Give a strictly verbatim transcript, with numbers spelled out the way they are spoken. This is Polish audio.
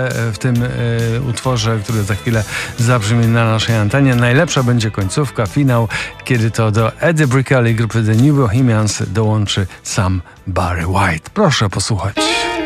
w tym y, utworze, który za chwilę zabrzmi na naszej antenie. Najlepsza będzie końcówka, finał, kiedy to do Eddie Brickell i grupy The New Bohemians dołączy sam Barry White. Proszę posłuchać.